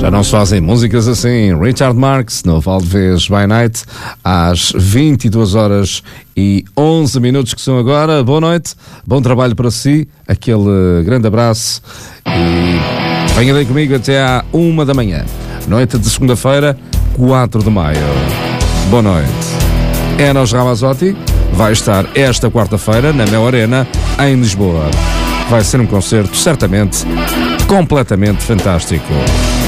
Já não se fazem músicas assim. Richard Marx, no Valdevez by Night, às 22 horas e 11 minutos que são agora. Boa noite, bom trabalho para si, aquele grande abraço e venha daí comigo até à 1 da manhã. Noite de segunda-feira, 4 de maio. Boa noite. Enos Ramazzotti vai estar esta quarta-feira na Mel Arena, em Lisboa. Vai ser um concerto certamente completamente fantástico.